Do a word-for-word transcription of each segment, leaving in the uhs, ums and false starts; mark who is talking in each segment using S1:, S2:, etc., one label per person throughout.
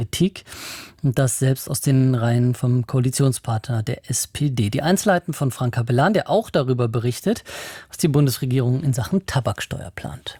S1: Politik. Und das selbst aus den Reihen vom Koalitionspartner der S P D. Die Einzelheiten von Frank Capellan, der auch darüber berichtet, was die Bundesregierung in Sachen Tabaksteuer plant.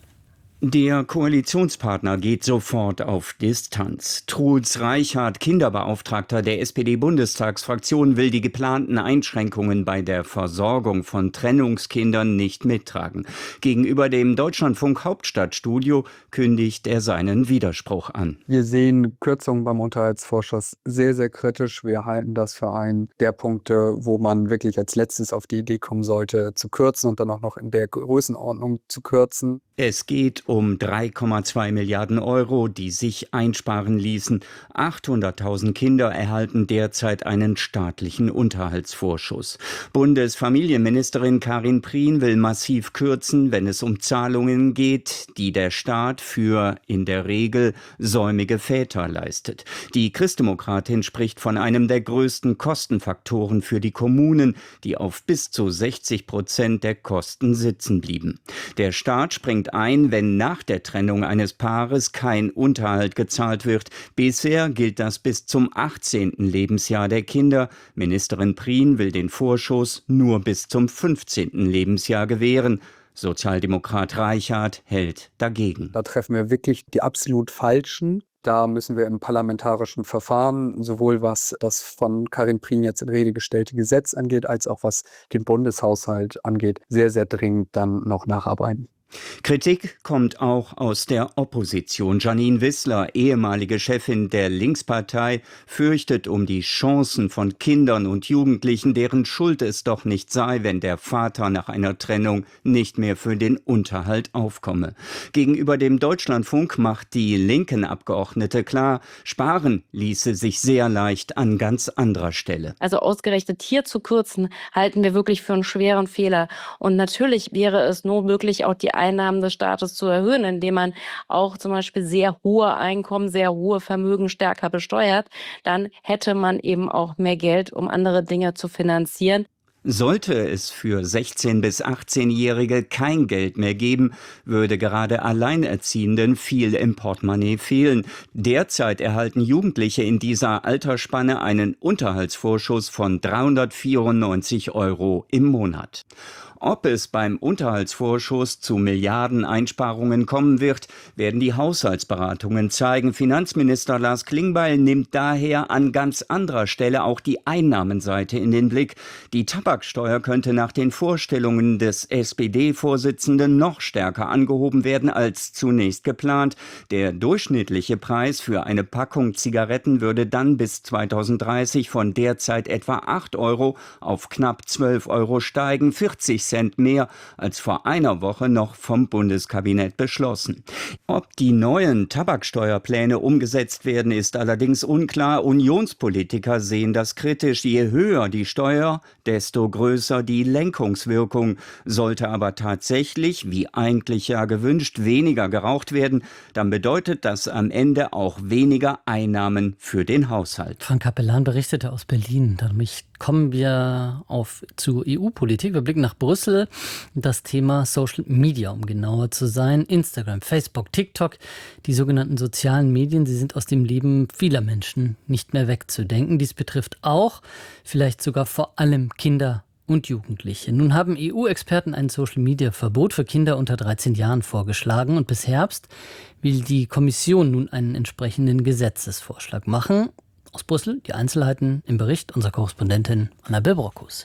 S2: Der Koalitionspartner geht sofort auf Distanz. Truls Reichhardt, Kinderbeauftragter der S P D-Bundestagsfraktion, will die geplanten Einschränkungen bei der Versorgung von Trennungskindern nicht mittragen. Gegenüber dem Deutschlandfunk Hauptstadtstudio kündigt er seinen Widerspruch an.
S3: Wir sehen Kürzungen beim Unterhaltsvorschuss sehr, sehr kritisch. Wir halten das für einen der Punkte, wo man wirklich als letztes auf die Idee kommen sollte, zu kürzen und dann auch noch in der Größenordnung zu kürzen.
S2: Es geht um drei Komma zwei Milliarden Euro, die sich einsparen ließen. achthunderttausend Kinder erhalten derzeit einen staatlichen Unterhaltsvorschuss. Bundesfamilienministerin Karin Prien will massiv kürzen, wenn es um Zahlungen geht, die der Staat für in der Regel säumige Väter leistet. Die Christdemokratin spricht von einem der größten Kostenfaktoren für die Kommunen, die auf bis zu sechzig Prozent der Kosten sitzen blieben. Der Staat springt ein, wenn nach der Trennung eines Paares kein Unterhalt gezahlt wird. Bisher gilt das bis zum achtzehnten Lebensjahr der Kinder. Ministerin Prien will den Vorschuss nur bis zum fünfzehnten Lebensjahr gewähren. Sozialdemokrat Reichhardt hält dagegen.
S3: Da treffen wir wirklich die absolut Falschen. Da müssen wir im parlamentarischen Verfahren, sowohl was das von Karin Prien jetzt in Rede gestellte Gesetz angeht, als auch was den Bundeshaushalt angeht, sehr, sehr dringend dann noch nacharbeiten.
S2: Kritik kommt auch aus der Opposition. Janine Wissler, ehemalige Chefin der Linkspartei, fürchtet um die Chancen von Kindern und Jugendlichen, deren Schuld es doch nicht sei, wenn der Vater nach einer Trennung nicht mehr für den Unterhalt aufkomme. Gegenüber dem Deutschlandfunk macht die linken Abgeordnete klar, sparen ließe sich sehr leicht an ganz anderer Stelle.
S4: Also ausgerechnet hier zu kürzen, halten wir wirklich für einen schweren Fehler. Und natürlich wäre es nur möglich, auch die Einnahmen des Staates zu erhöhen, indem man auch zum Beispiel sehr hohe Einkommen, sehr hohe Vermögen stärker besteuert. Dann hätte man eben auch mehr Geld, um andere Dinge zu finanzieren.
S2: Sollte es für sechzehn- bis achtzehnjährige kein Geld mehr geben, würde gerade Alleinerziehenden viel im Portemonnaie fehlen. Derzeit erhalten Jugendliche in dieser Altersspanne einen Unterhaltsvorschuss von dreihundertvierundneunzig Euro im Monat. Ob es beim Unterhaltsvorschuss zu Milliardeneinsparungen kommen wird, werden die Haushaltsberatungen zeigen. Finanzminister Lars Klingbeil nimmt daher an ganz anderer Stelle auch die Einnahmenseite in den Blick. Die Tabaksteuer könnte nach den Vorstellungen des S P D-Vorsitzenden noch stärker angehoben werden als zunächst geplant. Der durchschnittliche Preis für eine Packung Zigaretten würde dann bis zweitausenddreißig von derzeit etwa acht Euro auf knapp zwölf Euro steigen, vierzig Cent mehr als vor einer Woche noch vom Bundeskabinett beschlossen. Ob die neuen Tabaksteuerpläne umgesetzt werden, ist allerdings unklar. Unionspolitiker sehen das kritisch. Je höher die Steuer, desto größer die Lenkungswirkung. Sollte aber tatsächlich, wie eigentlich ja gewünscht, weniger geraucht werden, dann bedeutet das am Ende auch weniger Einnahmen für den Haushalt.
S1: Frank Capellan berichtete aus Berlin. Damit kommen wir auf zu E U-Politik. Wir blicken nach Brüssel. Das Thema Social Media, um genauer zu sein. Instagram, Facebook, TikTok, die sogenannten sozialen Medien, sie sind aus dem Leben vieler Menschen nicht mehr wegzudenken. Dies betrifft auch, vielleicht sogar vor allem Kinder und Jugendliche. Nun haben E U-Experten ein Social-Media-Verbot für Kinder unter dreizehn Jahren vorgeschlagen und bis Herbst will die Kommission nun einen entsprechenden Gesetzesvorschlag machen. Aus Brüssel die Einzelheiten im Bericht unserer Korrespondentin Annabel Brockus.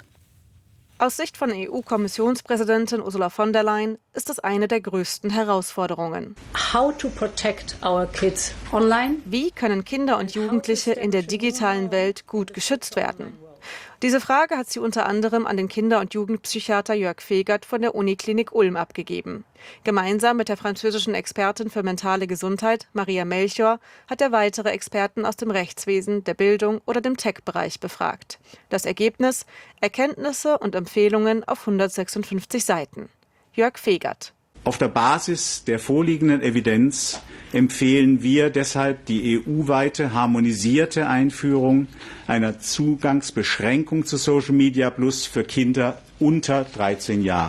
S5: Aus Sicht von E U-Kommissionspräsidentin Ursula von der Leyen ist es eine der größten Herausforderungen.
S6: How to protect our kids online?
S5: Wie können Kinder und Jugendliche in der digitalen Welt gut geschützt werden? Diese Frage hat sie unter anderem an den Kinder- und Jugendpsychiater Jörg Fegert von der Uniklinik Ulm abgegeben. Gemeinsam mit der französischen Expertin für mentale Gesundheit, Maria Melchior, hat er weitere Experten aus dem Rechtswesen, der Bildung oder dem Tech-Bereich befragt. Das Ergebnis: Erkenntnisse und Empfehlungen auf hundertsechsundfünfzig Seiten. Jörg Fegert.
S7: Auf der Basis der vorliegenden Evidenz empfehlen wir deshalb die E U-weite harmonisierte Einführung einer Zugangsbeschränkung zu Social Media Plus für Kinder unter dreizehn Jahren.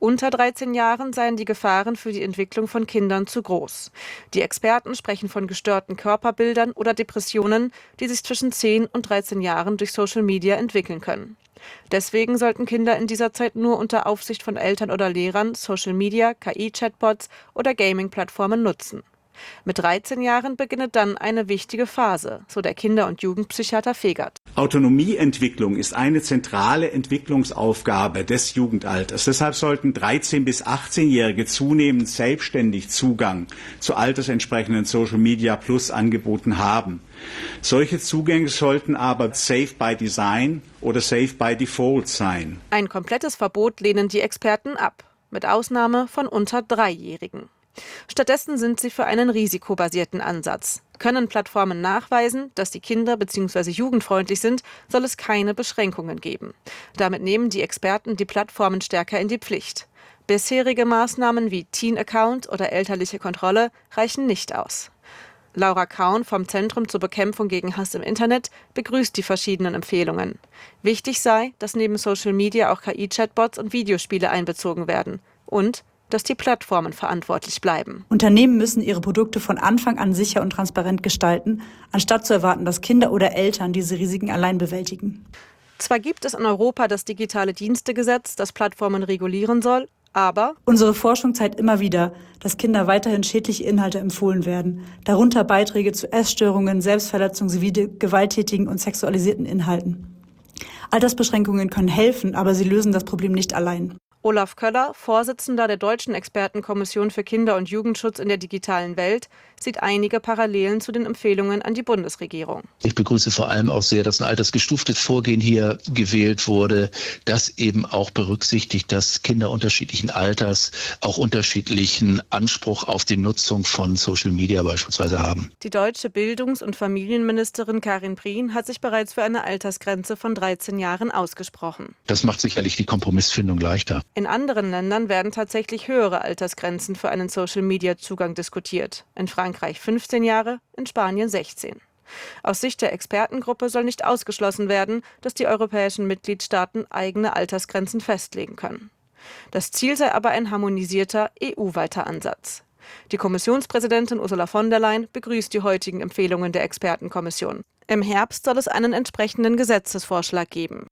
S5: Unter dreizehn Jahren seien die Gefahren für die Entwicklung von Kindern zu groß. Die Experten sprechen von gestörten Körperbildern oder Depressionen, die sich zwischen zehn und dreizehn Jahren durch Social Media entwickeln können. Deswegen sollten Kinder in dieser Zeit nur unter Aufsicht von Eltern oder Lehrern Social Media, K I-Chatbots oder Gaming-Plattformen nutzen. Mit dreizehn Jahren beginnt dann eine wichtige Phase, so der Kinder- und Jugendpsychiater Fegert.
S7: Autonomieentwicklung ist eine zentrale Entwicklungsaufgabe des Jugendalters. Deshalb sollten dreizehn- bis achtzehnjährige zunehmend selbstständig Zugang zu altersentsprechenden Social-Media-Plus-Angeboten haben. Solche Zugänge sollten aber safe by design oder safe by default sein.
S5: Ein komplettes Verbot lehnen die Experten ab, mit Ausnahme von unter Dreijährigen. Stattdessen sind sie für einen risikobasierten Ansatz. Können Plattformen nachweisen, dass die Kinder bzw. jugendfreundlich sind, soll es keine Beschränkungen geben. Damit nehmen die Experten die Plattformen stärker in die Pflicht. Bisherige Maßnahmen wie Teen-Account oder elterliche Kontrolle reichen nicht aus. Laura Kaun vom Zentrum zur Bekämpfung gegen Hass im Internet begrüßt die verschiedenen Empfehlungen. Wichtig sei, dass neben Social Media auch K I-Chatbots und Videospiele einbezogen werden und dass die Plattformen verantwortlich bleiben.
S8: Unternehmen müssen ihre Produkte von Anfang an sicher und transparent gestalten, anstatt zu erwarten, dass Kinder oder Eltern diese Risiken allein bewältigen.
S5: Zwar gibt es in Europa das digitale Dienstegesetz, das Plattformen regulieren soll, aber
S8: unsere Forschung zeigt immer wieder, dass Kinder weiterhin schädliche Inhalte empfohlen werden, darunter Beiträge zu Essstörungen, Selbstverletzung sowie gewalttätigen und sexualisierten Inhalten. Altersbeschränkungen können helfen, aber sie lösen das Problem nicht allein.
S5: Olaf Köller, Vorsitzender der Deutschen Expertenkommission für Kinder- und Jugendschutz in der digitalen Welt, sieht einige Parallelen zu den Empfehlungen an die Bundesregierung.
S9: Ich begrüße vor allem auch sehr, dass ein altersgestuftes Vorgehen hier gewählt wurde, das eben auch berücksichtigt, dass Kinder unterschiedlichen Alters auch unterschiedlichen Anspruch auf die Nutzung von Social Media beispielsweise haben.
S5: Die deutsche Bildungs- und Familienministerin Karin Prien hat sich bereits für eine Altersgrenze von dreizehn Jahren ausgesprochen.
S9: Das macht sicherlich die Kompromissfindung leichter.
S5: In anderen Ländern werden tatsächlich höhere Altersgrenzen für einen Social-Media-Zugang diskutiert. In Frankreich fünfzehn Jahre, in Spanien sechzehn. Aus Sicht der Expertengruppe soll nicht ausgeschlossen werden, dass die europäischen Mitgliedstaaten eigene Altersgrenzen festlegen können. Das Ziel sei aber ein harmonisierter E U-weiter Ansatz. Die Kommissionspräsidentin Ursula von der Leyen begrüßt die heutigen Empfehlungen der Expertenkommission. Im Herbst soll es einen entsprechenden Gesetzesvorschlag geben.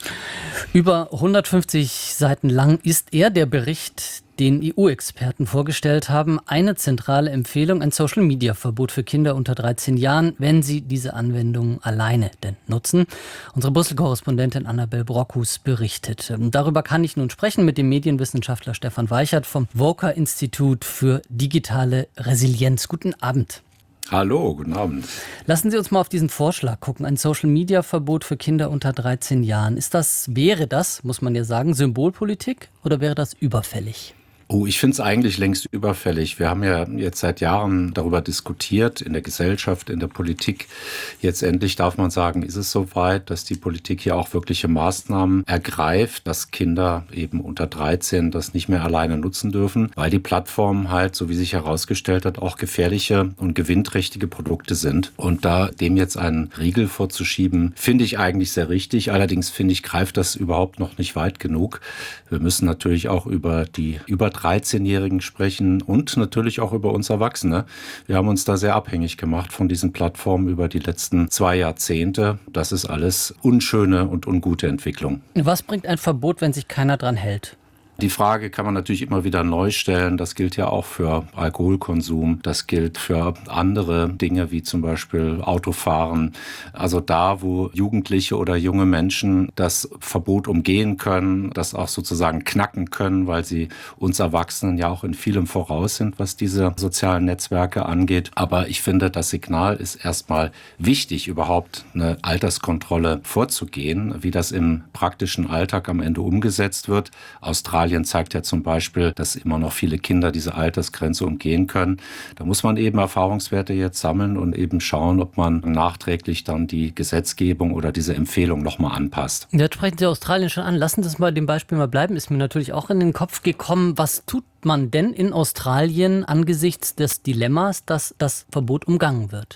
S1: Über hundertfünfzig Seiten lang ist er, der Bericht, den E U-Experten vorgestellt haben. Eine zentrale Empfehlung, ein Social-Media-Verbot für Kinder unter dreizehn Jahren, wenn sie diese Anwendungen alleine denn nutzen. Unsere Brüssel-Korrespondentin Annabel Brockhus berichtet. Darüber kann ich nun sprechen mit dem Medienwissenschaftler Stefan Weichert vom Voca-Institut für digitale Resilienz. Guten Abend.
S10: Hallo, guten Abend.
S1: Lassen Sie uns mal auf diesen Vorschlag gucken. Ein Social-Media-Verbot für Kinder unter dreizehn Jahren. Ist das, wäre das, muss man ja sagen, Symbolpolitik oder wäre das überfällig?
S10: Oh, ich finde es eigentlich längst überfällig. Wir haben ja jetzt seit Jahren darüber diskutiert, in der Gesellschaft, in der Politik. Jetzt endlich darf man sagen, ist es soweit, dass die Politik hier auch wirkliche Maßnahmen ergreift, dass Kinder eben unter dreizehn das nicht mehr alleine nutzen dürfen, weil die Plattformen halt, so wie sich herausgestellt hat, auch gefährliche und gewinnträchtige Produkte sind. Und da dem jetzt einen Riegel vorzuschieben, finde ich eigentlich sehr richtig. Allerdings finde ich, greift das überhaupt noch nicht weit genug. Wir müssen natürlich auch über die über dreizehnjährigen sprechen und natürlich auch über uns Erwachsene. Wir haben uns da sehr abhängig gemacht von diesen Plattformen über die letzten zwei Jahrzehnte. Das ist alles unschöne und ungute Entwicklung.
S1: Was bringt ein Verbot, wenn sich keiner dran hält?
S10: Die Frage kann man natürlich immer wieder neu stellen. Das gilt ja auch für Alkoholkonsum. Das gilt für andere Dinge wie zum Beispiel Autofahren. Also da, wo Jugendliche oder junge Menschen das Verbot umgehen können, das auch sozusagen knacken können, weil sie uns Erwachsenen ja auch in vielem voraus sind, was diese sozialen Netzwerke angeht. Aber ich finde, das Signal ist erstmal wichtig, überhaupt eine Alterskontrolle vorzugehen, wie das im praktischen Alltag am Ende umgesetzt wird. Australien zeigt ja zum Beispiel, dass immer noch viele Kinder diese Altersgrenze umgehen können. Da muss man eben Erfahrungswerte jetzt sammeln und eben schauen, ob man nachträglich dann die Gesetzgebung oder diese Empfehlung nochmal anpasst.
S1: Jetzt sprechen Sie Australien schon an. Lassen Sie uns mal dem Beispiel mal bleiben. Ist mir natürlich auch in den Kopf gekommen. Was tut man denn in Australien angesichts des Dilemmas, dass das Verbot umgangen wird?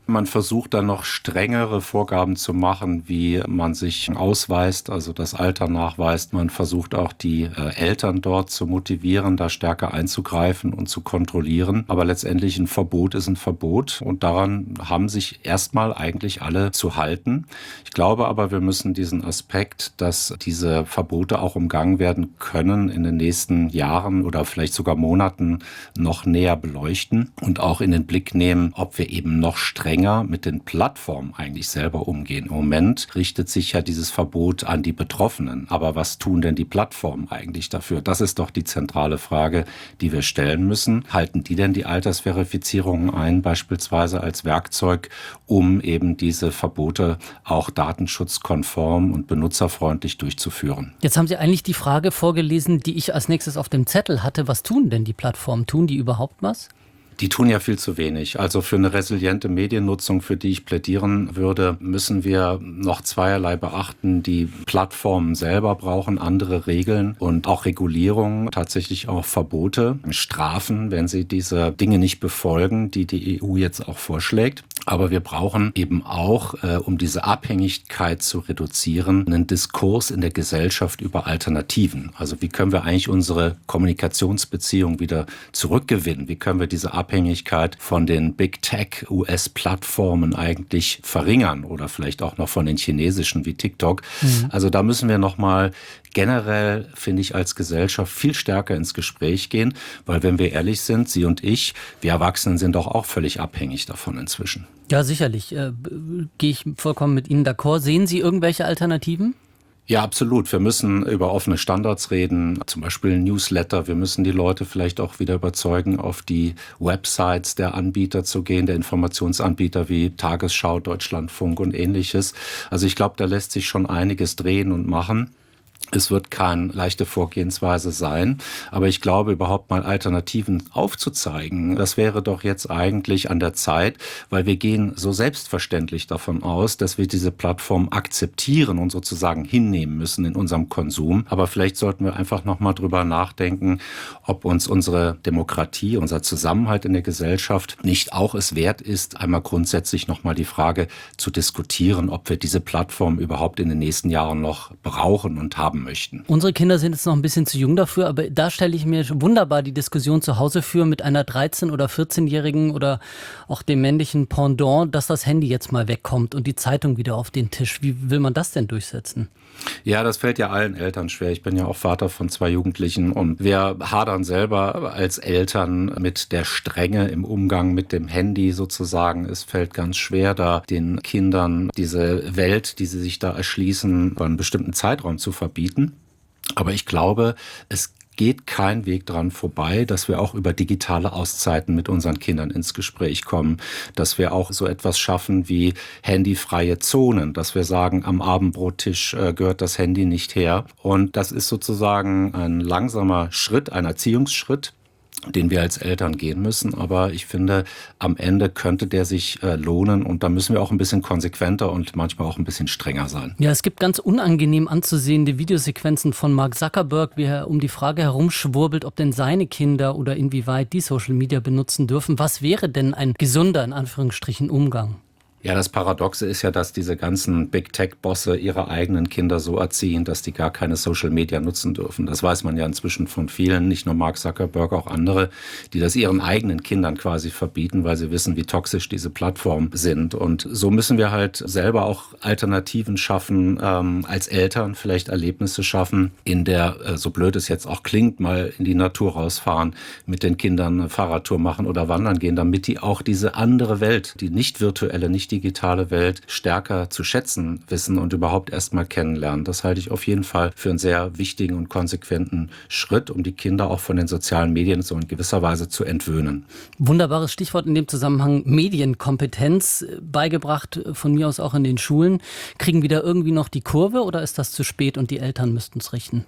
S10: Man versucht dann noch strengere Vorgaben zu machen, wie man sich ausweist, also das Alter nachweist. Man versucht auch die äh, Eltern dort zu motivieren, da stärker einzugreifen und zu kontrollieren. Aber letztendlich ein Verbot ist ein Verbot und daran haben sich erstmal eigentlich alle zu halten. Ich glaube aber, wir müssen diesen Aspekt, dass diese Verbote auch umgangen werden können, in den nächsten Jahren oder vielleicht sogar Monaten noch näher beleuchten und auch in den Blick nehmen, ob wir eben noch strenger mit den Plattformen eigentlich selber umgehen. Im Moment richtet sich ja dieses Verbot an die Betroffenen. Aber was tun denn die Plattformen eigentlich dafür? Das ist doch die zentrale Frage, die wir stellen müssen. Halten die denn die Altersverifizierungen ein, beispielsweise als Werkzeug, um eben diese Verbote auch datenschutzkonform und benutzerfreundlich durchzuführen?
S1: Jetzt haben Sie eigentlich die Frage vorgelesen, die ich als nächstes auf dem Zettel hatte. Was tun denn die Plattformen? Tun die überhaupt was?
S10: Die tun ja viel zu wenig. Also für eine resiliente Mediennutzung, für die ich plädieren würde, müssen wir noch zweierlei beachten. Die Plattformen selber brauchen andere Regeln und auch Regulierung, tatsächlich auch Verbote, Strafen, wenn sie diese Dinge nicht befolgen, die die E U jetzt auch vorschlägt. Aber wir brauchen eben auch, äh, um diese Abhängigkeit zu reduzieren, einen Diskurs in der Gesellschaft über Alternativen. Also wie können wir eigentlich unsere Kommunikationsbeziehung wieder zurückgewinnen? Wie können wir diese Abhängigkeit von den Big Tech U S-Plattformen eigentlich verringern oder vielleicht auch noch von den chinesischen wie TikTok? Mhm. Also da müssen wir nochmal generell, finde ich, als Gesellschaft viel stärker ins Gespräch gehen, weil wenn wir ehrlich sind, Sie und ich, wir Erwachsenen sind doch auch völlig abhängig davon inzwischen.
S1: Ja, sicherlich. Äh, gehe ich vollkommen mit Ihnen d'accord. Sehen Sie irgendwelche Alternativen?
S10: Ja, absolut. Wir müssen über offene Standards reden, zum Beispiel Newsletter. Wir müssen die Leute vielleicht auch wieder überzeugen, auf die Websites der Anbieter zu gehen, der Informationsanbieter wie Tagesschau, Deutschlandfunk und ähnliches. Also ich glaube, da lässt sich schon einiges drehen und machen. Es wird keine leichte Vorgehensweise sein, aber ich glaube, überhaupt mal Alternativen aufzuzeigen, das wäre doch jetzt eigentlich an der Zeit, weil wir gehen so selbstverständlich davon aus, dass wir diese Plattform akzeptieren und sozusagen hinnehmen müssen in unserem Konsum. Aber vielleicht sollten wir einfach noch mal drüber nachdenken, ob uns unsere Demokratie, unser Zusammenhalt in der Gesellschaft nicht auch es wert ist, einmal grundsätzlich noch mal die Frage zu diskutieren, ob wir diese Plattform überhaupt in den nächsten Jahren noch brauchen und haben möchten.
S1: Unsere Kinder sind jetzt noch ein bisschen zu jung dafür, aber da stelle ich mir wunderbar die Diskussion zu Hause für mit einer dreizehn- oder vierzehnjährigen oder auch dem männlichen Pendant, dass das Handy jetzt mal wegkommt und die Zeitung wieder auf den Tisch. Wie will man das denn durchsetzen?
S10: Ja, das fällt ja allen Eltern schwer. Ich bin ja auch Vater von zwei Jugendlichen und wir hadern selber als Eltern mit der Strenge im Umgang mit dem Handy sozusagen. Es fällt ganz schwer, da den Kindern diese Welt, die sie sich da erschließen, über einen bestimmten Zeitraum zu verbieten. Aber ich glaube, es geht kein Weg dran vorbei, dass wir auch über digitale Auszeiten mit unseren Kindern ins Gespräch kommen, dass wir auch so etwas schaffen wie handyfreie Zonen, dass wir sagen, am Abendbrottisch äh, gehört das Handy nicht her. Und das ist sozusagen ein langsamer Schritt, ein Erziehungsschritt, den wir als Eltern gehen müssen. Aber ich finde, am Ende könnte der sich äh, lohnen und da müssen wir auch ein bisschen konsequenter und manchmal auch ein bisschen strenger sein.
S1: Ja, es gibt ganz unangenehm anzusehende Videosequenzen von Mark Zuckerberg, wie er um die Frage herumschwurbelt, ob denn seine Kinder oder inwieweit die Social Media benutzen dürfen. Was wäre denn ein gesunder, in Anführungsstrichen, Umgang?
S10: Ja, das Paradoxe ist ja, dass diese ganzen Big-Tech-Bosse ihre eigenen Kinder so erziehen, dass die gar keine Social-Media nutzen dürfen. Das weiß man ja inzwischen von vielen, nicht nur Mark Zuckerberg, auch andere, die das ihren eigenen Kindern quasi verbieten, weil sie wissen, wie toxisch diese Plattformen sind. Und so müssen wir halt selber auch Alternativen schaffen, ähm, als Eltern vielleicht Erlebnisse schaffen, in der, äh, so blöd es jetzt auch klingt, mal in die Natur rausfahren, mit den Kindern eine Fahrradtour machen oder wandern gehen, damit die auch diese andere Welt, die nicht virtuelle, nicht digitale Welt stärker zu schätzen wissen und überhaupt erst mal kennenlernen. Das halte ich auf jeden Fall für einen sehr wichtigen und konsequenten Schritt, um die Kinder auch von den sozialen Medien so in gewisser Weise zu entwöhnen.
S1: Wunderbares Stichwort in dem Zusammenhang: Medienkompetenz, beigebracht von mir aus auch in den Schulen. Kriegen wir da irgendwie noch die Kurve oder ist das zu spät und die Eltern müssten es richten?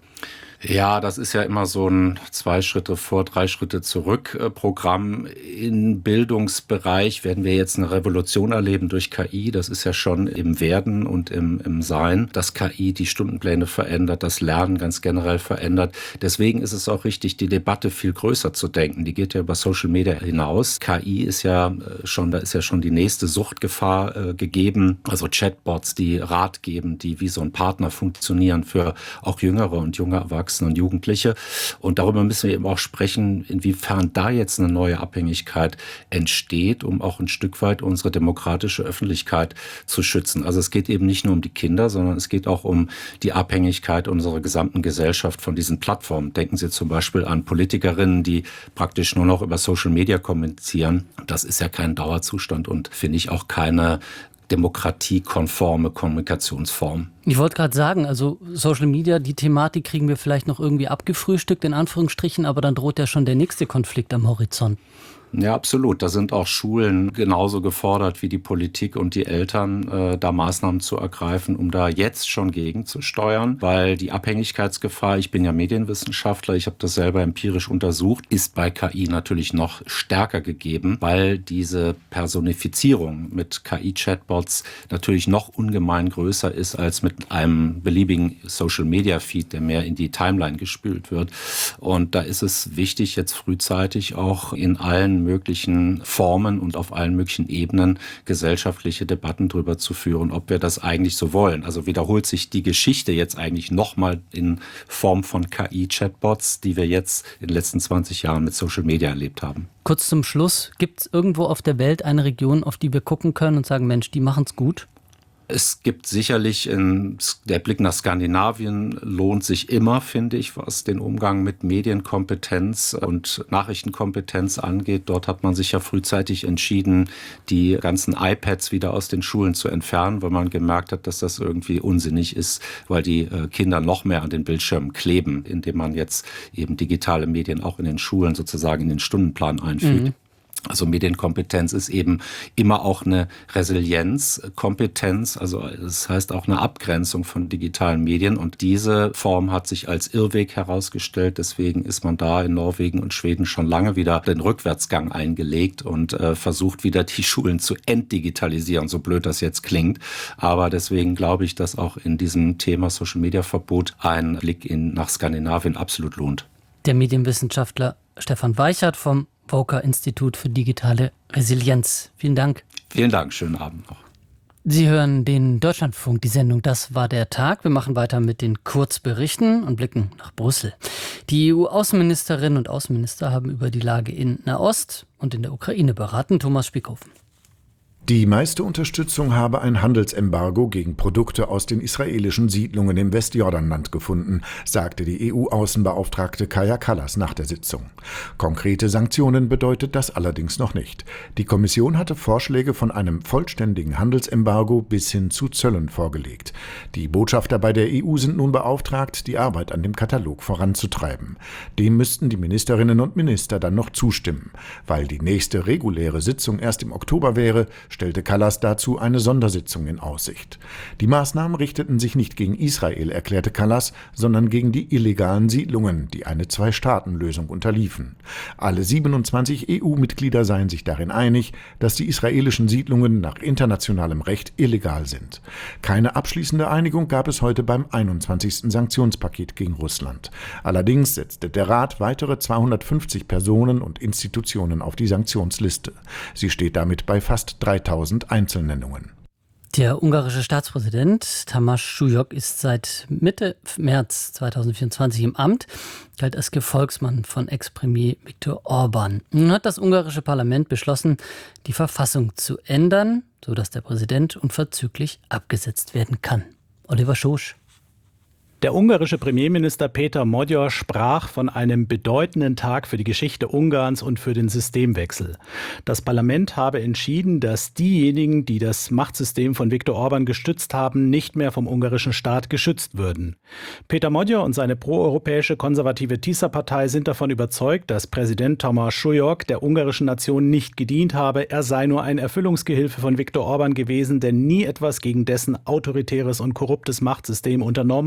S10: Ja, das ist ja immer so ein zwei Schritte vor, drei Schritte zurück Programm. Im Bildungsbereich werden wir jetzt eine Revolution erleben durch K I. Das ist ja schon im Werden und im, im Sein, dass K I die Stundenpläne verändert, das Lernen ganz generell verändert. Deswegen ist es auch richtig, die Debatte viel größer zu denken. Die geht ja über Social Media hinaus. K I ist ja schon, da ist ja schon die nächste Suchtgefahr äh, gegeben. Also Chatbots, die Rat geben, die wie so ein Partner funktionieren für auch jüngere und junge Erwachsene und Jugendliche. Und darüber müssen wir eben auch sprechen, inwiefern da jetzt eine neue Abhängigkeit entsteht, um auch ein Stück weit unsere demokratische Öffentlichkeit zu schützen. Also es geht eben nicht nur um die Kinder, sondern es geht auch um die Abhängigkeit unserer gesamten Gesellschaft von diesen Plattformen. Denken Sie zum Beispiel an Politikerinnen, die praktisch nur noch über Social Media kommunizieren. Das ist ja kein Dauerzustand und finde ich auch keine demokratiekonforme Kommunikationsform.
S1: Ich wollte gerade sagen, also Social Media, die Thematik kriegen wir vielleicht noch irgendwie abgefrühstückt, in Anführungsstrichen, aber dann droht ja schon der nächste Konflikt am Horizont.
S10: Ja, absolut. Da sind auch Schulen genauso gefordert wie die Politik und die Eltern, äh, da Maßnahmen zu ergreifen, um da jetzt schon gegenzusteuern, weil die Abhängigkeitsgefahr, ich bin ja Medienwissenschaftler, ich habe das selber empirisch untersucht, ist bei K I natürlich noch stärker gegeben, weil diese Personifizierung mit K I-Chatbots natürlich noch ungemein größer ist als mit einem beliebigen Social-Media-Feed, der mehr in die Timeline gespült wird. Und da ist es wichtig, jetzt frühzeitig auch in allen möglichen Formen und auf allen möglichen Ebenen gesellschaftliche Debatten darüber zu führen, ob wir das eigentlich so wollen. Also wiederholt sich die Geschichte jetzt eigentlich nochmal in Form von K I-Chatbots, die wir jetzt in den letzten zwanzig Jahren mit Social Media erlebt haben.
S1: Kurz zum Schluss, gibt es irgendwo auf der Welt eine Region, auf die wir gucken können und sagen, Mensch, die machen es gut?
S10: Es gibt sicherlich, in, der Blick nach Skandinavien lohnt sich immer, finde ich, was den Umgang mit Medienkompetenz und Nachrichtenkompetenz angeht. Dort hat man sich ja frühzeitig entschieden, die ganzen iPads wieder aus den Schulen zu entfernen, weil man gemerkt hat, dass das irgendwie unsinnig ist, weil die Kinder noch mehr an den Bildschirmen kleben, indem man jetzt eben digitale Medien auch in den Schulen sozusagen in den Stundenplan einfügt. Mhm. Also Medienkompetenz ist eben immer auch eine Resilienzkompetenz, also das heißt auch eine Abgrenzung von digitalen Medien, und diese Form hat sich als Irrweg herausgestellt. Deswegen ist man da in Norwegen und Schweden schon lange wieder den Rückwärtsgang eingelegt und äh, versucht wieder die Schulen zu entdigitalisieren, so blöd das jetzt klingt. Aber deswegen glaube ich, dass auch in diesem Thema Social-Media-Verbot ein Blick in, nach Skandinavien absolut lohnt.
S1: Der Medienwissenschaftler Stefan Weichert vom VOCA-Institut für digitale Resilienz. Vielen Dank.
S10: Vielen Dank, schönen Abend noch.
S1: Sie hören den Deutschlandfunk, die Sendung Das war der Tag. Wir machen weiter mit den Kurzberichten und blicken nach Brüssel. Die E U-Außenministerinnen und Außenminister haben über die Lage in Nahost und in der Ukraine beraten. Thomas Spiekhofen.
S11: Die meiste Unterstützung habe ein Handelsembargo gegen Produkte aus den israelischen Siedlungen im Westjordanland gefunden, sagte die E U-Außenbeauftragte Kaja Kallas nach der Sitzung. Konkrete Sanktionen bedeutet das allerdings noch nicht. Die Kommission hatte Vorschläge von einem vollständigen Handelsembargo bis hin zu Zöllen vorgelegt. Die Botschafter bei der E U sind nun beauftragt, die Arbeit an dem Katalog voranzutreiben. Dem müssten die Ministerinnen und Minister dann noch zustimmen. Weil die nächste reguläre Sitzung erst im Oktober wäre, stellte Kallas dazu eine Sondersitzung in Aussicht. Die Maßnahmen richteten sich nicht gegen Israel, erklärte Kallas, sondern gegen die illegalen Siedlungen, die eine Zwei-Staaten-Lösung unterliefen. Alle siebenundzwanzig E U-Mitglieder seien sich darin einig, dass die israelischen Siedlungen nach internationalem Recht illegal sind. Keine abschließende Einigung gab es heute beim einundzwanzigsten Sanktionspaket gegen Russland. Allerdings setzte der Rat weitere zweihundertfünfzig Personen und Institutionen auf die Sanktionsliste. Sie steht damit bei fast dreitausend Einzelnennungen.
S1: Der ungarische Staatspräsident Tamás Súlyog ist seit Mitte März zweitausendvierundzwanzig im Amt, galt als Gefolgsmann von Ex-Premier Viktor Orbán. Nun hat das ungarische Parlament beschlossen, die Verfassung zu ändern, sodass der Präsident unverzüglich abgesetzt werden kann. Oliver Schosch.
S12: Der ungarische Premierminister Péter Magyar sprach von einem bedeutenden Tag für die Geschichte Ungarns und für den Systemwechsel. Das Parlament habe entschieden, dass diejenigen, die das Machtsystem von Viktor Orbán gestützt haben, nicht mehr vom ungarischen Staat geschützt würden. Péter Magyar und seine proeuropäische konservative Tisza-Partei sind davon überzeugt, dass Präsident Tamás Súlyog der ungarischen Nation nicht gedient habe. Er sei nur ein Erfüllungsgehilfe von Viktor Orbán gewesen, der nie etwas gegen dessen autoritäres und korruptes Machtsystem unternommen und der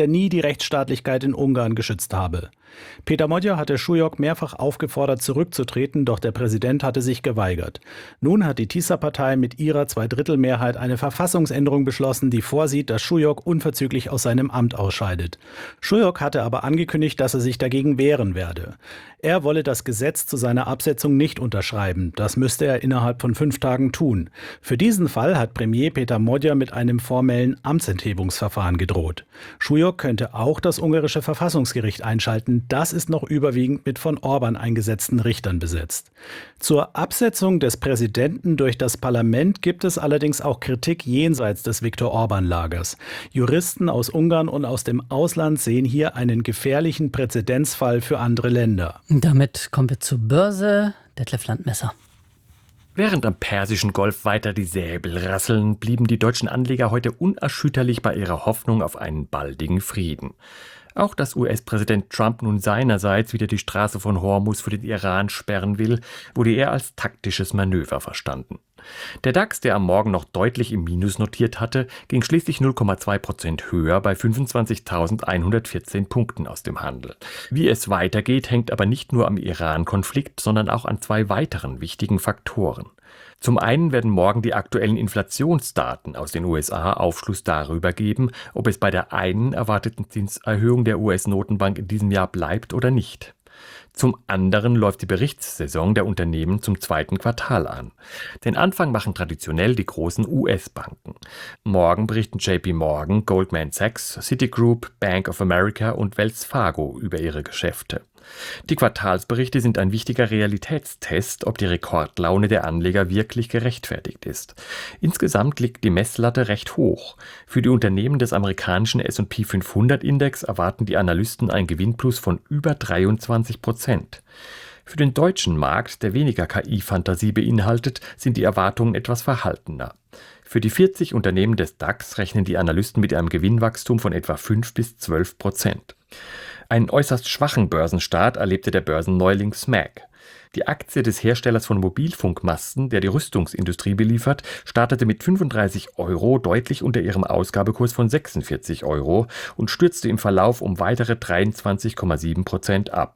S12: der nie die Rechtsstaatlichkeit in Ungarn geschützt habe. Péter Magyar hatte Súlyog mehrfach aufgefordert, zurückzutreten, doch der Präsident hatte sich geweigert. Nun hat die Tisza-Partei mit ihrer Zweidrittelmehrheit eine Verfassungsänderung beschlossen, die vorsieht, dass Súlyog unverzüglich aus seinem Amt ausscheidet. Súlyog hatte aber angekündigt, dass er sich dagegen wehren werde. Er wolle das Gesetz zu seiner Absetzung nicht unterschreiben. Das müsste er innerhalb von fünf Tagen tun. Für diesen Fall hat Premier Péter Magyar mit einem formellen Amtsenthebungsverfahren gedroht. Súlyog könnte auch das ungarische Verfassungsgericht einschalten. Das ist noch überwiegend mit von Orbán eingesetzten Richtern besetzt. Zur Absetzung des Präsidenten durch das Parlament gibt es allerdings auch Kritik jenseits des Viktor-Orbán-Lagers. Juristen aus Ungarn und aus dem Ausland sehen hier einen gefährlichen Präzedenzfall für andere Länder.
S1: Damit kommen wir zur Börse. Detlef Landmesser.
S13: Während am Persischen Golf weiter die Säbel rasseln, blieben die deutschen Anleger heute unerschütterlich bei ihrer Hoffnung auf einen baldigen Frieden. Auch dass U S-Präsident Trump nun seinerseits wieder die Straße von Hormuz für den Iran sperren will, wurde eher als taktisches Manöver verstanden. Der DAX, der am Morgen noch deutlich im Minus notiert hatte, ging schließlich null Komma zwei Prozent höher bei fünfundzwanzigtausendeinhundertvierzehn Punkten aus dem Handel. Wie es weitergeht, hängt aber nicht nur am Iran-Konflikt, sondern auch an zwei weiteren wichtigen Faktoren. Zum einen werden morgen die aktuellen Inflationsdaten aus den U S A Aufschluss darüber geben, ob es bei der einen erwarteten Zinserhöhung der U S-Notenbank in diesem Jahr bleibt oder nicht. Zum anderen läuft die Berichtssaison der Unternehmen zum zweiten Quartal an. Den Anfang machen traditionell die großen U S-Banken. Morgen berichten J P Morgan, Goldman Sachs, Citigroup, Bank of America und Wells Fargo über ihre Geschäfte. Die Quartalsberichte sind ein wichtiger Realitätstest, ob die Rekordlaune der Anleger wirklich gerechtfertigt ist. Insgesamt liegt die Messlatte recht hoch. Für die Unternehmen des amerikanischen S und P fünfhundert Index erwarten die Analysten ein Gewinnplus von über dreiundzwanzig Prozent. Für den deutschen Markt, der weniger K I-Fantasie beinhaltet, sind die Erwartungen etwas verhaltener. Für die vierzig Unternehmen des DAX rechnen die Analysten mit einem Gewinnwachstum von etwa fünf bis zwölf Prozent. Einen äußerst schwachen Börsenstart erlebte der Börsenneuling S M A C. Die Aktie des Herstellers von Mobilfunkmasten, der die Rüstungsindustrie beliefert, startete mit fünfunddreißig Euro deutlich unter ihrem Ausgabekurs von sechsundvierzig Euro und stürzte im Verlauf um weitere dreiundzwanzig Komma sieben Prozent ab.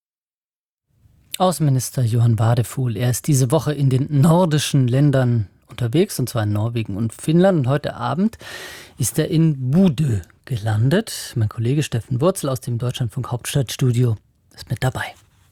S1: Außenminister Johann Wadefuhl, er ist diese Woche in den nordischen Ländern unterwegs, und zwar in Norwegen und Finnland. Und heute Abend ist er in Bodø gelandet. Mein Kollege Steffen Wurzel aus dem Deutschlandfunk Hauptstadtstudio ist mit dabei.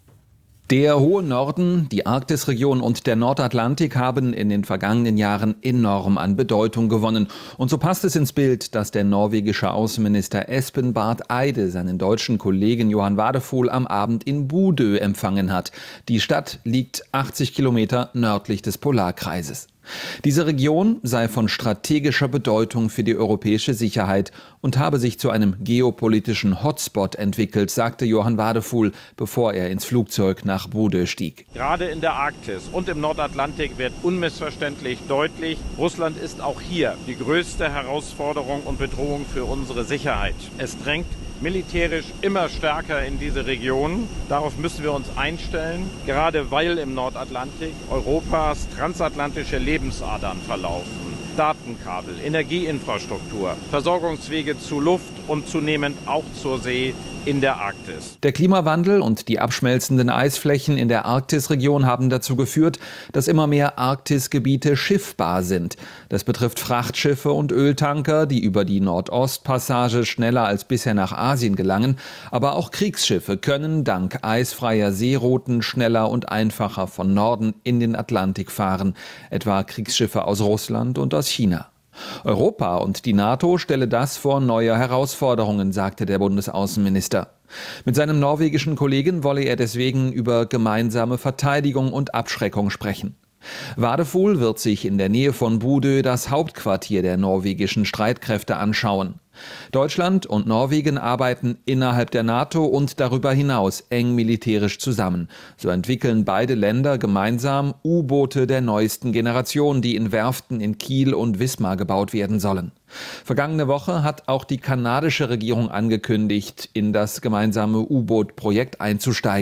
S14: Der hohe Norden, die Arktisregion und der Nordatlantik haben in den vergangenen Jahren enorm an Bedeutung gewonnen. Und so passt es ins Bild, dass der norwegische Außenminister Espen Barth Eide seinen deutschen Kollegen Johann Wadefuhl am Abend in Bodø empfangen hat. Die Stadt liegt achtzig Kilometer nördlich des Polarkreises. Diese Region sei von strategischer Bedeutung für die europäische Sicherheit und habe sich zu einem geopolitischen Hotspot entwickelt, sagte Johann Wadefuhl, bevor er ins Flugzeug nach Bodø stieg.
S15: Gerade in der Arktis und im Nordatlantik wird unmissverständlich deutlich, Russland ist auch hier die größte Herausforderung und Bedrohung für unsere Sicherheit. Es drängt militärisch immer stärker in diese Region. Darauf müssen wir uns einstellen, gerade weil im Nordatlantik Europas transatlantische Lebensadern verlaufen. Datenkabel, Energieinfrastruktur, Versorgungswege zu Luft und zunehmend auch zur See in der Arktis.
S14: Der Klimawandel und die abschmelzenden Eisflächen in der Arktisregion haben dazu geführt, dass immer mehr Arktisgebiete schiffbar sind. Das betrifft Frachtschiffe und Öltanker, die über die Nordostpassage schneller als bisher nach Asien gelangen. Aber auch Kriegsschiffe können dank eisfreier Seerouten schneller und einfacher von Norden in den Atlantik fahren. Etwa Kriegsschiffe aus Russland und aus China. Europa und die NATO stelle das vor neue Herausforderungen, sagte der Bundesaußenminister. Mit seinem norwegischen Kollegen wolle er deswegen über gemeinsame Verteidigung und Abschreckung sprechen. Wadefuhl wird sich in der Nähe von Bodø das Hauptquartier der norwegischen Streitkräfte anschauen. Deutschland und Norwegen arbeiten innerhalb der NATO und darüber hinaus eng militärisch zusammen. So entwickeln beide Länder gemeinsam U-Boote der neuesten Generation, die in Werften in Kiel und Wismar gebaut werden sollen. Vergangene Woche hat auch die kanadische Regierung angekündigt, in das gemeinsame U-Boot-Projekt einzusteigen.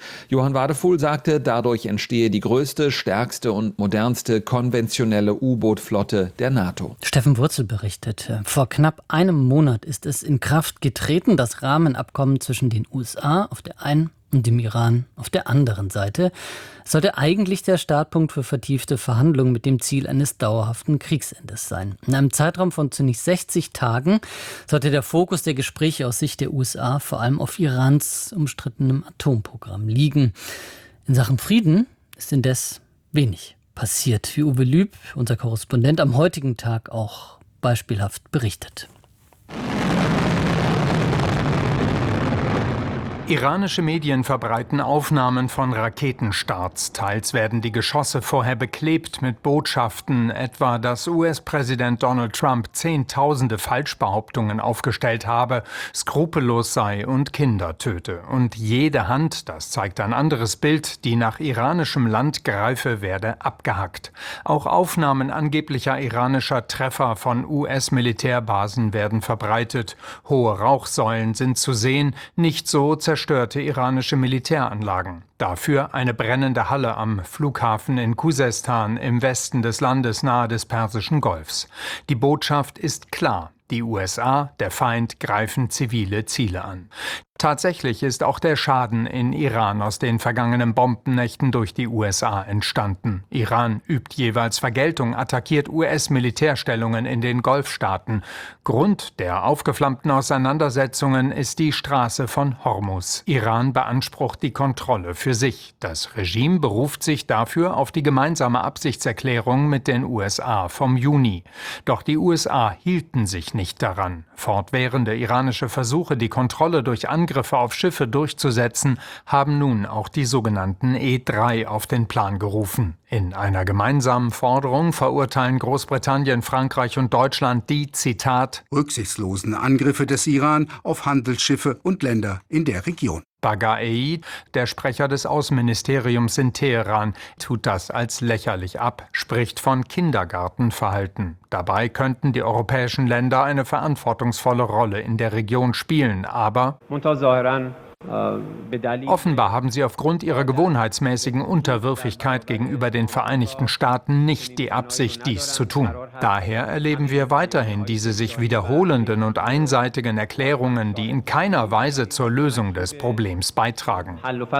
S14: Johann Wadefuhl sagte, dadurch entstehe die größte, stärkste und modernste konventionelle U-Boot-Flotte der NATO.
S1: Steffen Wurzel berichtet, vor knapp einem Monat ist es in Kraft getreten, das Rahmenabkommen zwischen den U S A auf der einen und dem Iran auf der anderen Seite. Es sollte eigentlich der Startpunkt für vertiefte Verhandlungen mit dem Ziel eines dauerhaften Kriegsendes sein. In einem Zeitraum von zunächst sechzig Tagen sollte der Fokus der Gespräche aus Sicht der U S A vor allem auf Irans umstrittenem Atomprogramm liegen. In Sachen Frieden ist indes wenig passiert, wie Uwe Lüb, unser Korrespondent, am heutigen Tag auch beispielhaft berichtet.
S16: Iranische Medien verbreiten Aufnahmen von Raketenstarts. Teils werden die Geschosse vorher beklebt mit Botschaften, etwa dass U S-Präsident Donald Trump Zehntausende Falschbehauptungen aufgestellt habe, skrupellos sei und Kinder töte. Und jede Hand, das zeigt ein anderes Bild, die nach iranischem Land greife, werde abgehackt. Auch Aufnahmen angeblicher iranischer Treffer von U S-Militärbasen werden verbreitet. Hohe Rauchsäulen sind zu sehen, nicht so zerstörte iranische Militäranlagen. Dafür eine brennende Halle am Flughafen in Khuzestan im Westen des Landes nahe des Persischen Golfs. Die Botschaft ist klar. Die U S A, der Feind, greifen zivile Ziele an. Tatsächlich ist auch der Schaden in Iran aus den vergangenen Bombennächten durch die U S A entstanden. Iran übt jeweils Vergeltung, attackiert U S-Militärstellungen in den Golfstaaten. Grund der aufgeflammten Auseinandersetzungen ist die Straße von Hormuz. Iran beansprucht die Kontrolle für sich. Das Regime beruft sich dafür auf die gemeinsame Absichtserklärung mit den U S A vom Juni. Doch die U S A hielten sich nicht daran. Fortwährende iranische Versuche, die Kontrolle durch Angriffe auf Schiffe durchzusetzen, haben nun auch die sogenannten E drei auf den Plan gerufen. In einer gemeinsamen Forderung verurteilen Großbritannien, Frankreich und Deutschland die, Zitat,
S17: rücksichtslosen Angriffe des Iran auf Handelsschiffe und Länder in der Region.
S16: Baghai, der Sprecher des Außenministeriums in Teheran, tut das als lächerlich ab, spricht von Kindergartenverhalten. Dabei könnten die europäischen Länder eine verantwortungsvolle Rolle in der Region spielen, aber offenbar haben sie aufgrund ihrer gewohnheitsmäßigen Unterwürfigkeit gegenüber den Vereinigten Staaten nicht die Absicht, dies zu tun. Daher erleben wir weiterhin diese sich wiederholenden und einseitigen Erklärungen, die in keiner Weise zur Lösung des Problems beitragen.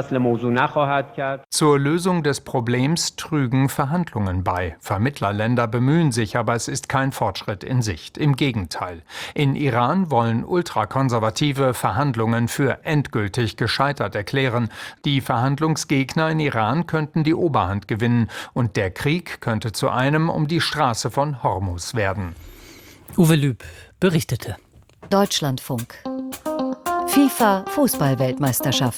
S16: Zur Lösung des Problems trügen Verhandlungen bei. Vermittlerländer bemühen sich, aber es ist kein Fortschritt in Sicht. Im Gegenteil. In Iran wollen ultrakonservative Verhandlungen für endgültig gescheitert erklären. Die Verhandlungsgegner in Iran könnten die Oberhand gewinnen und der Krieg könnte zu einem um die Straße von Hormuz werden.
S1: Uwe Lüb berichtete.
S18: Deutschlandfunk. FIFA Fußball-Weltmeisterschaft.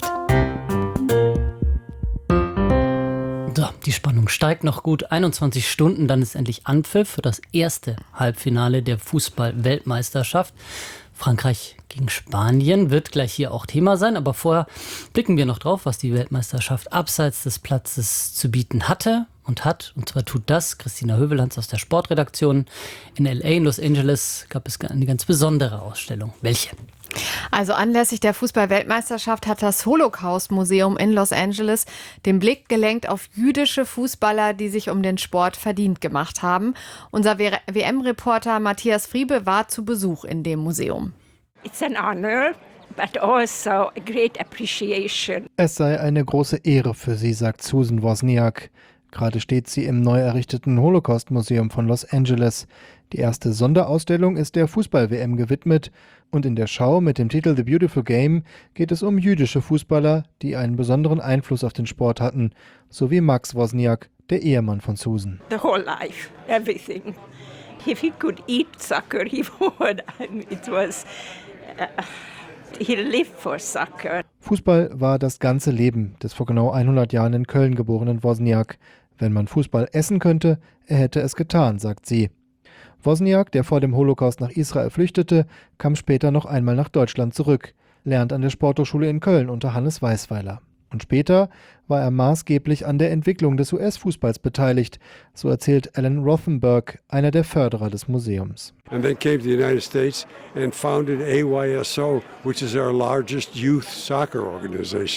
S1: So, die Spannung steigt noch gut. einundzwanzig Stunden, dann ist endlich Anpfiff für das erste Halbfinale der Fußball-Weltmeisterschaft. Frankreich gegen Spanien wird gleich hier auch Thema sein, aber vorher blicken wir noch drauf, was die Weltmeisterschaft abseits des Platzes zu bieten hatte und hat. Und zwar tut das Christina Hövelhans aus der Sportredaktion. In L A, in Los Angeles, gab es eine ganz besondere Ausstellung. Welche?
S19: Also anlässlich der Fußball-Weltmeisterschaft hat das Holocaust-Museum in Los Angeles den Blick gelenkt auf jüdische Fußballer, die sich um den Sport verdient gemacht haben. Unser W M-Reporter Matthias Friebe war zu Besuch in dem Museum.
S20: It's an honor, but also a great appreciation.
S21: Es sei eine große Ehre für sie, sagt Susan Wozniak. Gerade steht sie im neu errichteten Holocaust-Museum von Los Angeles. Die erste Sonderausstellung ist der Fußball-W M gewidmet und in der Schau mit dem Titel The Beautiful Game geht es um jüdische Fußballer, die einen besonderen Einfluss auf den Sport hatten, so wie Max Wozniak, der Ehemann von Susan.
S20: The whole life, everything. If he could eat soccer, he would. I mean, it was, uh, he lived for soccer.
S21: Fußball war das ganze Leben des vor genau hundert Jahren in Köln geborenen Wozniak. Wenn man Fußball essen könnte, er hätte es getan, sagt sie. Wozniak, der vor dem Holocaust nach Israel flüchtete, kam später noch einmal nach Deutschland zurück, lernt an der Sporthochschule in Köln unter Hannes Weisweiler. Und später war er maßgeblich an der Entwicklung des U S-Fußballs beteiligt, so erzählt Alan Rothenberg, einer der Förderer des Museums.
S22: And then came to the United States and founded A Y S O, which is our largest youth soccer organization.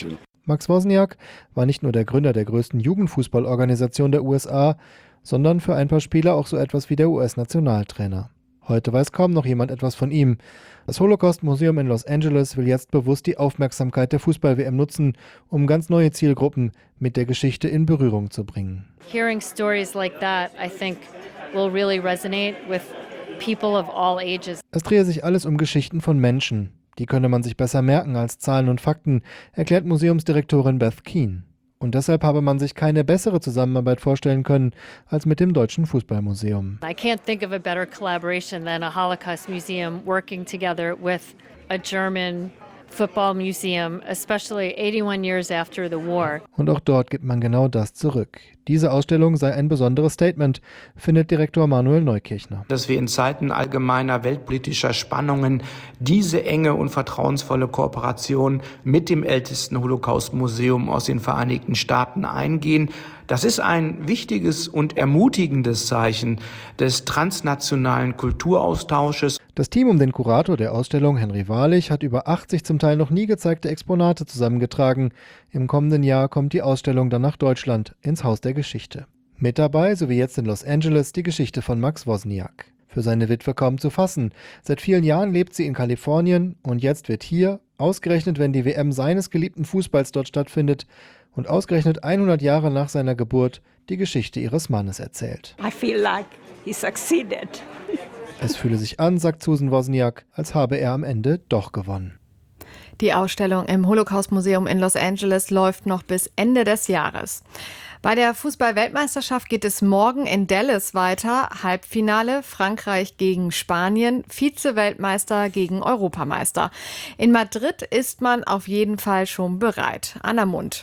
S21: Max Wozniak war nicht nur der Gründer der größten Jugendfußballorganisation der U S A, sondern für ein paar Spieler auch so etwas wie der U S-Nationaltrainer. Heute weiß kaum noch jemand etwas von ihm. Das Holocaust-Museum in Los Angeles will jetzt bewusst die Aufmerksamkeit der Fußball-W M nutzen, um ganz neue Zielgruppen mit der Geschichte in Berührung zu bringen.
S3: Hearing stories like that, I think, will really resonate with people of all ages.
S21: Es drehe sich alles um Geschichten von Menschen. Die könne man sich besser merken als Zahlen und Fakten, erklärt Museumsdirektorin Beth Keane. Und deshalb habe man sich keine bessere Zusammenarbeit vorstellen können als mit dem Deutschen Fußballmuseum.
S3: I can't think of a better collaboration than a Holocaust museum working together with a German football museum, especially eighty-one years after the war.
S21: Und auch dort gibt man genau das zurück. Diese Ausstellung sei ein besonderes Statement, findet Direktor Manuel Neukirchner.
S4: Dass wir in Zeiten allgemeiner weltpolitischer Spannungen diese enge und vertrauensvolle Kooperation mit dem ältesten Holocaust-Museum aus den Vereinigten Staaten eingehen, das ist ein wichtiges und ermutigendes Zeichen des transnationalen Kulturaustausches.
S21: Das Team um den Kurator der Ausstellung, Henry Wahrlich, hat über achtzig zum Teil noch nie gezeigte Exponate zusammengetragen. Im kommenden Jahr kommt die Ausstellung dann nach Deutschland, ins Haus der Geschichte. Mit dabei, so wie jetzt in Los Angeles, die Geschichte von Max Wozniak. Für seine Witwe kaum zu fassen. Seit vielen Jahren lebt sie in Kalifornien und jetzt wird hier, ausgerechnet wenn die W M seines geliebten Fußballs dort stattfindet, und ausgerechnet hundert Jahre nach seiner Geburt die Geschichte ihres Mannes erzählt.
S20: I feel like he succeeded.
S21: Es fühle sich an, sagt Susan Wozniak, als habe er am Ende doch gewonnen.
S19: Die Ausstellung im Holocaust-Museum in Los Angeles läuft noch bis Ende des Jahres. Bei der Fußball-Weltmeisterschaft geht es morgen in Dallas weiter. Halbfinale Frankreich gegen Spanien, Vize-Weltmeister gegen Europameister. In Madrid ist man auf jeden Fall schon bereit. Anna Mund.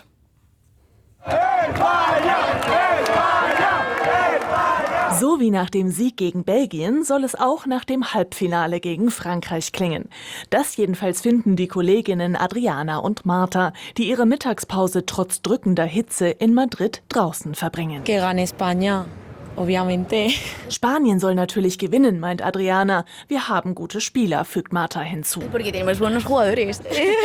S23: So wie nach dem Sieg gegen Belgien soll es auch nach dem Halbfinale gegen Frankreich klingen. Das jedenfalls finden die Kolleginnen Adriana und Marta, die ihre Mittagspause trotz drückender Hitze in Madrid draußen verbringen.
S24: Que gane España. Obviamente.
S23: Spanien soll natürlich gewinnen, meint Adriana. Wir haben gute Spieler, fügt Marta hinzu.
S24: Porque tenemos buenos jugadores.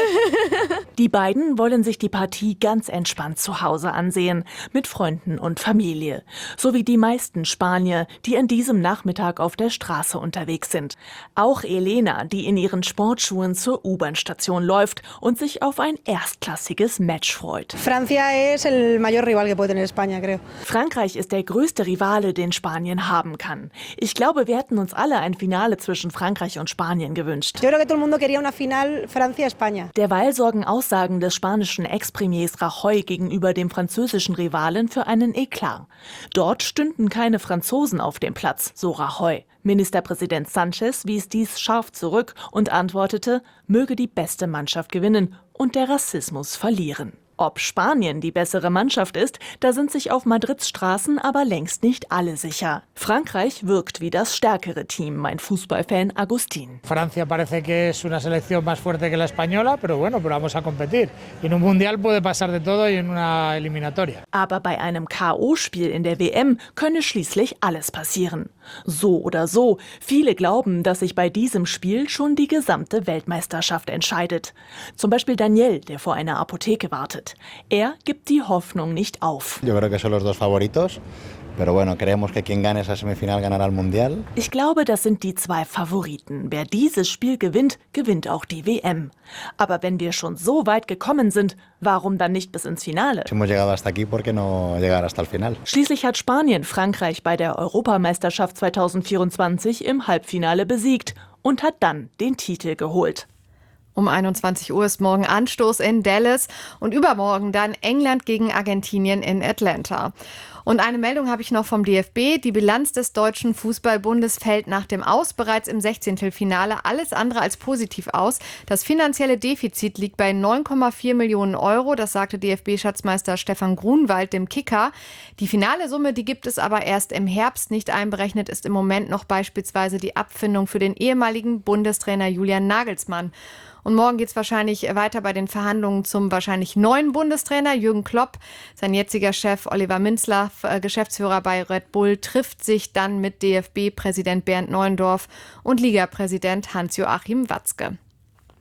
S23: Die beiden wollen sich die Partie ganz entspannt zu Hause ansehen, mit Freunden und Familie. So wie die meisten Spanier, die an diesem Nachmittag auf der Straße unterwegs sind. Auch Elena, die in ihren Sportschuhen zur U-Bahn-Station läuft und sich auf ein erstklassiges Match freut.
S24: Francia es el mayor rival que puede tener España, creo.
S23: Frankreich ist der größte Rivale, den Spanien haben kann. Ich glaube, wir hätten uns alle ein Finale zwischen Frankreich und Spanien gewünscht.
S24: Yo creo que todo el mundo quería una final Francia-España.
S23: Derweil sorgen Aussagen des spanischen Ex-Premiers Rajoy gegenüber dem französischen Rivalen für einen Eklat. Dort stünden keine Franzosen auf dem Platz, so Rajoy. Ministerpräsident Sánchez wies dies scharf zurück und antwortete, möge die beste Mannschaft gewinnen und der Rassismus verlieren. Ob Spanien die bessere Mannschaft ist, da sind sich auf Madrids Straßen aber längst nicht alle sicher. Frankreich wirkt wie das stärkere Team, meint Fußballfan Agustin.
S25: Francia parece que es una selección más fuerte que la española, pero bueno, pero vamos a competir. En un mundial puede pasar de todo y en una eliminatoria.
S23: Aber bei einem K O-Spiel in der W M könne schließlich alles passieren. So oder so, viele glauben, dass sich bei diesem Spiel schon die gesamte Weltmeisterschaft entscheidet. Zum Beispiel Daniel, der vor einer Apotheke wartet. Er gibt die Hoffnung nicht auf.
S26: Yo creo que son los dos favoritos. Pero bueno, creemos que quien gane esa semifinal ganará el Mundial.
S23: Ich glaube, das sind die zwei Favoriten. Wer dieses Spiel gewinnt, gewinnt auch die W M. Aber wenn wir schon so weit gekommen sind, warum dann nicht bis ins Finale?
S26: Si hemos llegado hasta aquí, ¿por qué no llegar hasta el final?
S23: Schließlich hat Spanien Frankreich bei der Europameisterschaft zweitausendvierundzwanzig im Halbfinale besiegt und hat dann den Titel geholt.
S19: Um einundzwanzig Uhr ist morgen Anstoß in Dallas und übermorgen dann England gegen Argentinien in Atlanta. Und eine Meldung habe ich noch vom D F B. Die Bilanz des Deutschen Fußballbundes fällt nach dem Aus bereits im Sechzehntelfinale alles andere als positiv aus. Das finanzielle Defizit liegt bei neun Komma vier Millionen Euro. Das sagte D F B-Schatzmeister Stefan Grunwald dem Kicker. Die finale Summe, die gibt es aber erst im Herbst. Nicht einberechnet ist im Moment noch beispielsweise die Abfindung für den ehemaligen Bundestrainer Julian Nagelsmann. Und morgen geht es wahrscheinlich weiter bei den Verhandlungen zum wahrscheinlich neuen Bundestrainer Jürgen Klopp. Sein jetziger Chef Oliver Minzlaff, Geschäftsführer bei Red Bull, trifft sich dann mit D F B-Präsident Bernd Neuendorf und Ligapräsident Hans-Joachim Watzke.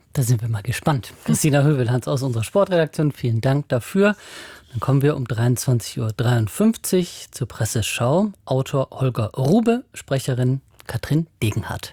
S1: Da sind wir mal gespannt. Christina Hövelhans aus unserer Sportredaktion, vielen Dank dafür. Dann kommen wir um dreiundzwanzig Uhr dreiundfünfzig zur Presseschau. Autor Holger Rube, Sprecherin Katrin Degenhardt.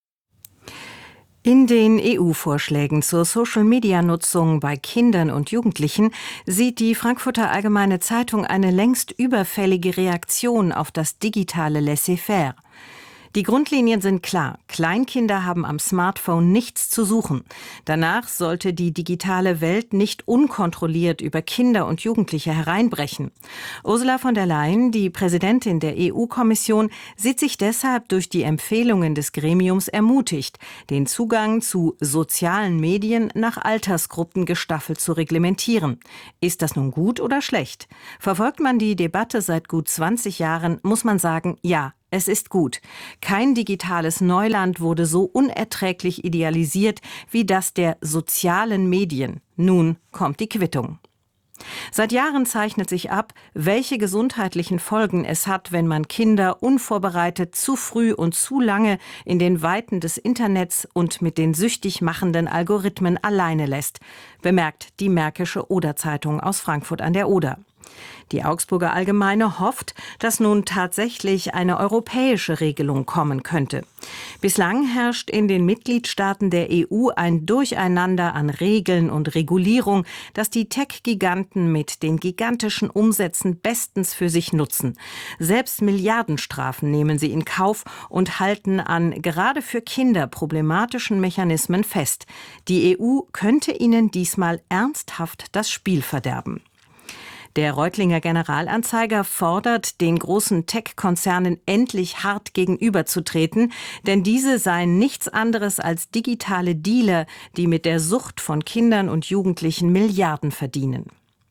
S2: In den E U-Vorschlägen zur Social-Media-Nutzung bei Kindern und Jugendlichen sieht die Frankfurter Allgemeine Zeitung eine längst überfällige Reaktion auf das digitale Laissez-faire. Die Grundlinien sind klar. Kleinkinder haben am Smartphone nichts zu suchen. Danach sollte die digitale Welt nicht unkontrolliert über Kinder und Jugendliche hereinbrechen. Ursula von der Leyen, die Präsidentin der E U-Kommission, sieht sich deshalb durch die Empfehlungen des Gremiums ermutigt, den Zugang zu sozialen Medien nach Altersgruppen gestaffelt zu reglementieren. Ist das nun gut oder schlecht? Verfolgt man die Debatte seit gut zwanzig Jahren, muss man sagen, ja. Es ist gut. Kein digitales Neuland wurde so unerträglich idealisiert wie das der sozialen Medien. Nun kommt die Quittung. Seit Jahren zeichnet sich ab, welche gesundheitlichen Folgen es hat, wenn man Kinder unvorbereitet zu früh und zu lange in den Weiten des Internets und mit den süchtig machenden Algorithmen alleine lässt, bemerkt die Märkische Oder-Zeitung aus Frankfurt an der Oder. Die Augsburger Allgemeine hofft, dass nun tatsächlich eine europäische Regelung kommen könnte. Bislang herrscht in den Mitgliedstaaten der E U ein Durcheinander an Regeln und Regulierung, das die Tech-Giganten mit den gigantischen Umsätzen bestens für sich nutzen. Selbst Milliardenstrafen nehmen sie in Kauf und halten an gerade für Kinder problematischen Mechanismen fest. Die E U könnte ihnen diesmal ernsthaft das Spiel verderben. Der Reutlinger Generalanzeiger fordert, den großen Tech-Konzernen endlich hart gegenüberzutreten, denn diese seien nichts anderes als digitale Dealer, die mit der Sucht von Kindern und Jugendlichen Milliarden verdienen.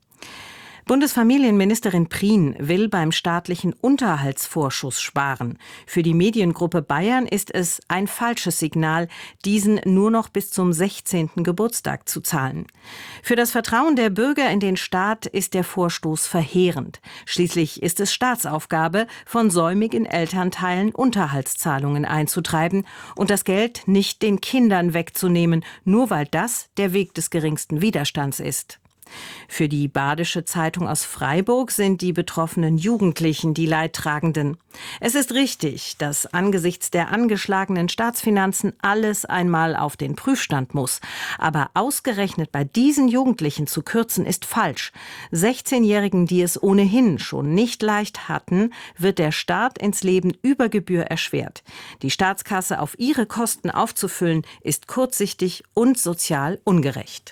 S2: Bundesfamilienministerin Prien will beim staatlichen Unterhaltsvorschuss sparen. Für die Mediengruppe Bayern ist es ein falsches Signal, diesen nur noch bis zum sechzehnten Geburtstag zu zahlen. Für das Vertrauen der Bürger in den Staat ist der Vorstoß verheerend. Schließlich ist es Staatsaufgabe, von säumigen Elternteilen Unterhaltszahlungen einzutreiben und das Geld nicht den Kindern wegzunehmen, nur weil das der Weg des geringsten Widerstands ist. Für die Badische Zeitung aus Freiburg sind die betroffenen Jugendlichen die Leidtragenden. Es ist richtig, dass angesichts der angeschlagenen Staatsfinanzen alles einmal auf den Prüfstand muss. Aber ausgerechnet bei diesen Jugendlichen zu kürzen, ist falsch. sechzehnjährigen, die es ohnehin schon nicht leicht hatten, wird der Start ins Leben über Gebühr erschwert. Die Staatskasse auf ihre Kosten aufzufüllen, ist kurzsichtig und sozial ungerecht.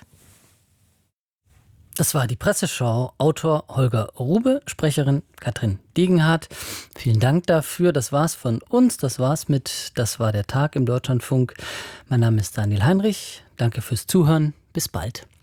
S1: Das war die Presseschau. Autor Holger Rube, Sprecherin Katrin Degenhardt. Vielen Dank dafür. Das war's von uns. Das war's mit Das war der Tag im Deutschlandfunk. Mein Name ist Daniel Heinrich. Danke fürs Zuhören. Bis bald.